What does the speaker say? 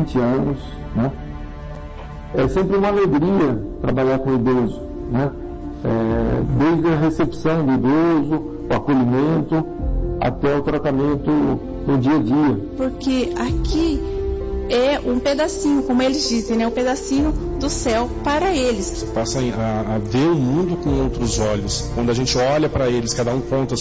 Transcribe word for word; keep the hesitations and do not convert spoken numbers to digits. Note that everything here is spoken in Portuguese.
vinte anos, né? É sempre uma alegria trabalhar com o idoso, né? É, desde a recepção do idoso, o acolhimento, até o tratamento no dia a dia. Porque aqui é um pedacinho, como eles dizem, né? Um pedacinho do céu para eles. Você passa a, a ver o mundo com outros olhos. Quando a gente olha para eles, cada um conta